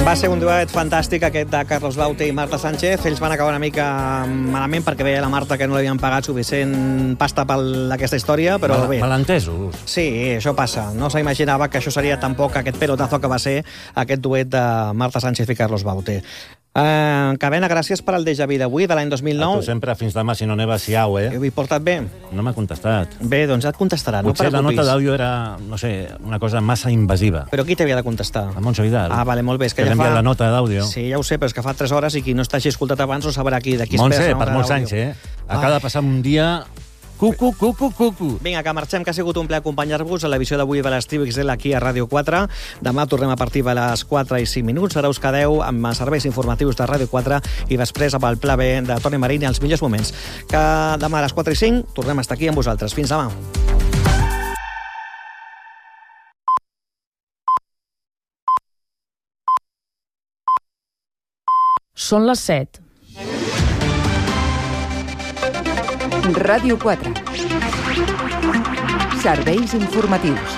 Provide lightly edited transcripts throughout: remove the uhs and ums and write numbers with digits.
Va ser un duet fantàstic aquest de Carlos Baute i Marta Sánchez. Ells van acabar una mica malament perquè veia la Marta que no l'havien pagat suficient pasta per aquesta història, però bé. Malentesos. Sí, això passa. No s'imaginava que això seria tampoc aquest pelotazo que va ser aquest duet de Marta Sánchez i Carlos Baute. Cabena, gràcies per al déjà vu d'avui, de l'any 2009. A tu sempre, fins demà, si no neva, siau, eh? Ho he portat bé? No m'ha contestat. Bé, doncs et contestarà. Potser la nota d'àudio era, no sé, una cosa massa invasiva. Però qui t'havia de contestar? La Montse Vidal. Ah, vale, molt bé. És que ja enviat la nota d'àudio. Sí, ja ho sé, però és que fa 3 hores i qui no t'hagi escoltat abans no sabrà qui d'aquí es Montse, pesa. per molts anys, eh? Acaba de passar un dia... Cucu. Vinga, que marxem, que ha sigut un plaer acompanyar-vos a l'edició d'avui de l'Estiu XL aquí a Ràdio 4. Demà tornem a partir de les 4 i 5 minuts. Ara us quedeu amb serveis informatius de Ràdio 4 i després amb el Pla B de Toni Marín i els millors moments. Que demà a les 4 i 5 tornem a estar aquí amb vosaltres. Fins demà. Són les 7. Ràdio 4. Serveis informatius.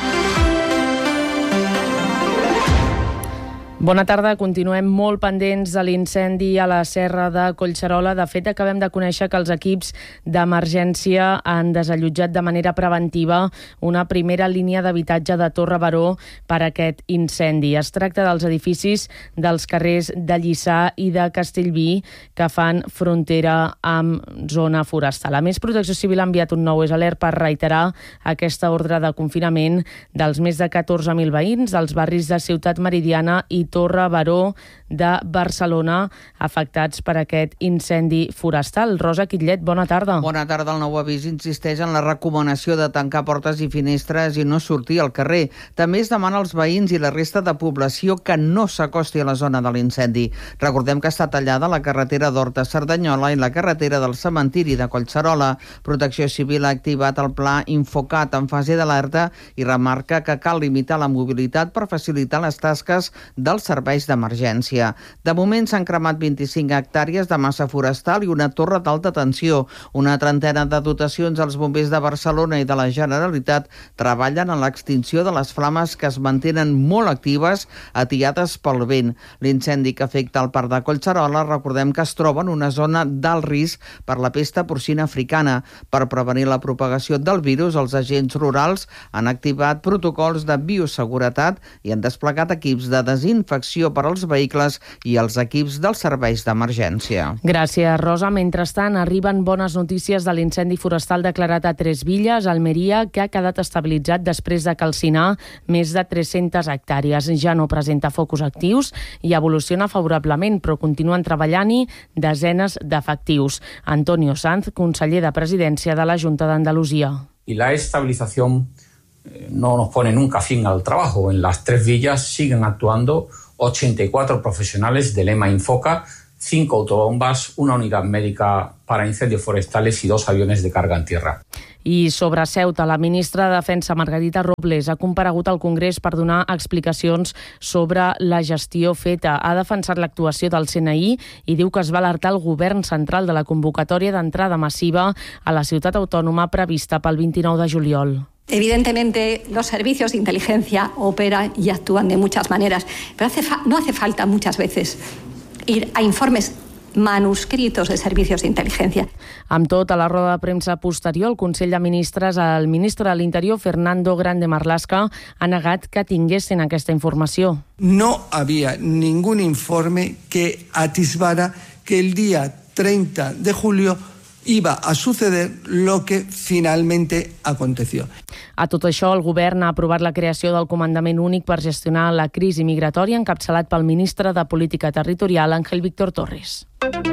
Bona tarda, continuem molt pendents de l'incendi a la serra de Collserola. De fet, acabem de conèixer que els equips d'emergència han desallotjat de manera preventiva una primera línia d'habitatge de Torre Baró per aquest incendi. Es tracta dels edificis dels carrers de Lliçà i de Castellví que fan frontera amb zona forestal. A més, Protecció Civil ha enviat un nou alert per reiterar aquesta ordre de confinament dels més de 14.000 veïns dels barris de Ciutat Meridiana i Torre Baró de Barcelona afectats per aquest incendi forestal. Rosa Quitlet, bona tarda. Bona tarda. El nou avís insisteix en la recomanació de tancar portes i finestres i no sortir al carrer. També es demana als veïns i la resta de població que no s'acosti a la zona de l'incendi. Recordem que està tallada la carretera d'Horta-Cerdanyola i la carretera del cementiri de Collserola. Protecció Civil ha activat el pla Infocat en fase d'alerta i remarca que cal limitar la mobilitat per facilitar les tasques dels serveis d'emergència. De moment s'han cremat 25 hectàrees de massa forestal i una torre d'alta tensió. Una trentena de dotacions als bombers de Barcelona i de la Generalitat treballen en l'extinció de les flames que es mantenen molt actives, atiades pel vent. L'incendi que afecta el parc de Collserola, recordem que es troba en una zona d'alt risc per la pesta porcina africana. Per prevenir la propagació del virus, els agents rurals han activat protocols de bioseguretat i han desplegat equips de desinfecció per als vehicles i els equips dels serveis d'emergència. Gràcies, Rosa. Mentrestant, arriben bones notícies de l'incendi forestal declarat a Tres Villes, Almeria, que ha quedat estabilitzat després de calcinar més de 300 hectàrees. Ja no presenta focus actius i evoluciona favorablement, però continuen treballant-hi desenes d'efectius. Antonio Sanz, conseller de Presidència de la Junta d'Andalusia. Y la estabilización no nos pone nunca fin al trabajo. En las Tres Villas siguen actuando 84 profesionales del EMA Infoca, 5 autobombas, una unidad médica para incendios forestales y 2 aviones de carga en tierra. I sobre Ceuta, la ministra de Defensa, Margarita Robles, ha comparegut al Congrés per donar explicacions sobre la gestió feta. Ha defensat l'actuació del CNI i diu que es va alertar el govern central de la convocatòria d'entrada massiva a la ciutat autònoma prevista pel 29 de juliol. Evidentemente, los servicios de inteligencia operan y actúan de muchas maneras, pero no hace falta muchas veces ir a informes manuscritos de servicios de inteligencia. Amb tot, a la roda de premsa posterior, el Consell de Ministres, el ministre de l'Interior, Fernando Grande Marlaska, ha negat que tinguessin aquesta informació. No había ningún informe que atisbara que el día 30 de julio iba a suceder lo que finalmente aconteció. A tot això, el govern ha aprovat la creació del Comandament Únic per gestionar la crisi migratòria, encapçalat pel ministre de Política Territorial, Ángel Víctor Torres.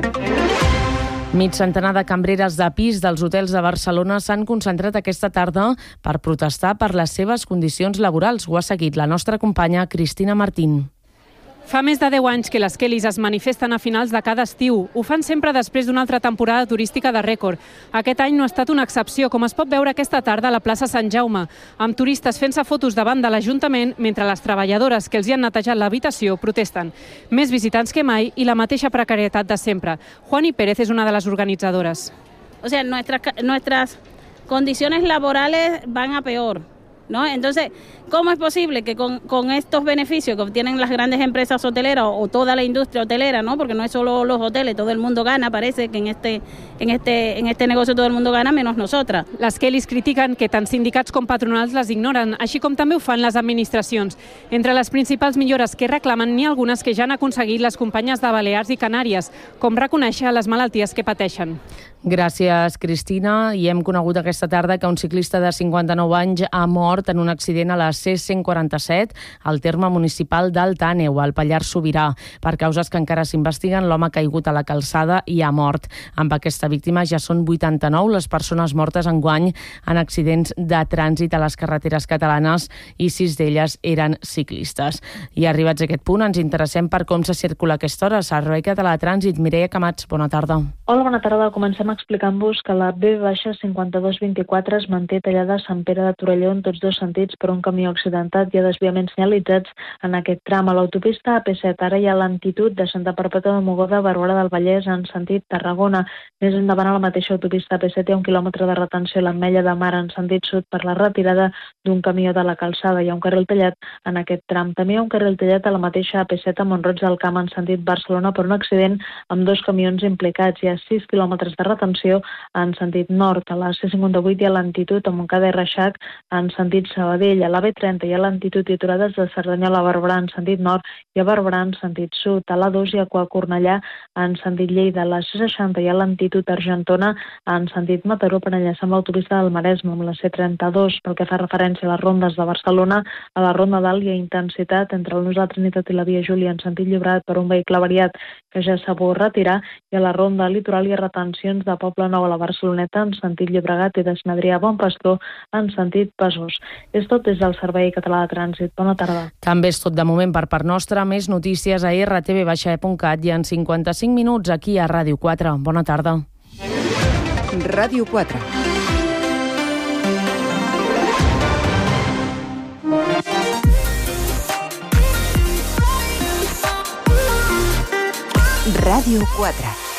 Mig centenar de cambreres de pis dels hotels de Barcelona s'han concentrat aquesta tarda per protestar per les seves condicions laborals. Ho ha seguit la nostra companya Cristina Martín. Fa més de 10 anys que les Kellys es manifesten a finals de cada estiu. Ho fan sempre després d'una altra temporada turística de rècord. Aquest any no ha estat una excepció, com es pot veure aquesta tarda a la plaça Sant Jaume, amb turistes fent-se fotos davant de l'Ajuntament mentre les treballadores que els hi han netejat l'habitació protesten. Més visitants que mai i la mateixa precarietat de sempre. Juani Pérez és una de les organitzadores. O sea, nuestras condiciones laborales van a peor. ¿no? Entonces, ¿cómo es posible que con estos beneficios que obtienen las grandes empresas hoteleras o toda la industria hotelera, ¿no? Porque no es solo los hoteles, todo el mundo gana, parece que en este negocio todo el mundo gana, menos nosotras. Les Kellys critiquen que tant sindicats com patronals les ignoren, així com també ho fan les administracions. Entre les principals millores que reclamen n'hi ha algunes que ja han aconseguit les companyes de Balears i Canàries, com reconèixer les malalties que pateixen. Gràcies, Cristina. I hem conegut aquesta tarda que un ciclista de 59 anys ha mort en un accident a la C-147 al terme municipal d'Alt Àneu, al Pallars Sobirà. Per causes que encara s'investiguen, l'home ha caigut a la calçada i ha mort. Amb aquesta víctima ja són 89 les persones mortes enguany en accidents de trànsit a les carreteres catalanes i 6 d'elles eren ciclistes. I arribats a aquest punt ens interessem per com se circula a aquesta hora. Servei Català de Trànsit, Mireia Camats, bona tarda. Hola, bona tarda. Comencem explicant-vos que la B-5224 es manté tallada a Sant Pere de Torelló en tots dos sentits per un camió accidentat i a desviaments senyalitzats en aquest tram. A l'autopista AP7 ara hi ha lentitud de Santa Perpètua de Mogoda a Barberà del Vallès en sentit Tarragona. Més endavant a la mateixa autopista AP7 hi ha 1 quilòmetre de retenció a l'Ametlla de Mar en sentit sud per la retirada d'un camió de la calçada. Hi ha un carril tallat en aquest tram. També hi ha un carril tallat a la mateixa AP7 a Mont-roig del Camp en sentit Barcelona per un accident amb 2 camions implicats. Hi ha 6 quilòmetres de retenció en sentit nord. A la C58 hi ha lentitud a Montcada i Reixac en sentit Sabadell. A la B30 hi ha lentitud i aturades de Cerdanyola a Barberà en sentit nord i a Barberà en sentit sud. A l'A2 hi ha a Cornellà en sentit Lleida. A la C60 hi ha lentitud a Argentona en sentit Mataró per enllaçar amb l'autopista del Maresme. Amb la C32, pel que fa referència a les rondes de Barcelona, a la Ronda d'Alt hi ha intensitat entre el Nus de la Trinitat i la Via Júlia en sentit Llobregat per un vehicle variat que ja s'ha pogut retirar, i a la Ronda Litoral hi ha retencions de Poble Nou a la Barceloneta en sentit Llobregat i d'Esnedrià a Bon Pastor en sentit Besòs. És tot des del Servei Català de Trànsit. Bona tarda. També és tot de moment per part nostra. Més notícies a rtv.cat i en 55 minuts aquí a Ràdio 4. Bona tarda. Ràdio 4. Ràdio 4.